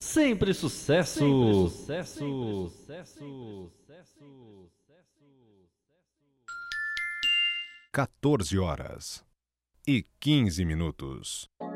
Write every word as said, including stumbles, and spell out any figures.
Sempre sucesso! Sempre sucesso! Sucesso! Sucesso! quatorze horas e quinze minutos.